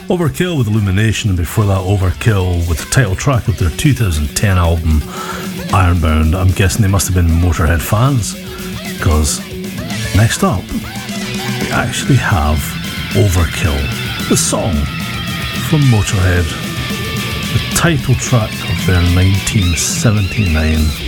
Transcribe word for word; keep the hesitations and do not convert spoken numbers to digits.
Overkill with Illumination, and before that Overkill with the title track of their two thousand ten album Ironbound. I'm guessing they must have been Motorhead fans, because next up we actually have Overkill, the song from Motorhead, the title track of their nineteen seventy-nine